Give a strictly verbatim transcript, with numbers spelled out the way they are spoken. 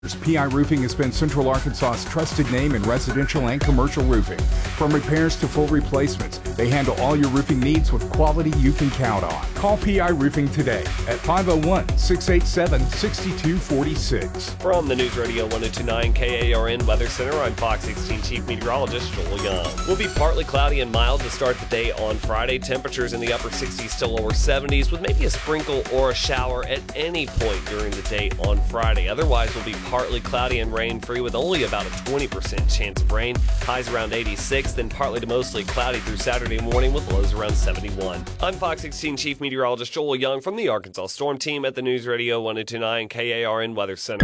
P I Roofing has been Central Arkansas's trusted name in residential and commercial roofing. From repairs to full replacements, they handle all your roofing needs with quality you can count on. Call P I Roofing today at five oh one, six eight seven, six two four six. From the News Radio one oh two point nine K A R N Weather Center, I'm Fox sixteen Chief Meteorologist Joel Young. We'll be partly cloudy and mild to start the day on Friday. Temperatures in the upper sixties to lower seventies with maybe a sprinkle or a shower at any point during the day on Friday. Otherwise, we'll be partly cloudy and rain-free with only about a twenty percent chance of rain. Highs around eighty-six, then partly to mostly cloudy through Saturday morning with lows around seventy-one. I'm Fox sixteen Chief Meteorologist Joel Young from the Arkansas Storm Team at the News Radio one oh two point nine K A R N Weather Center.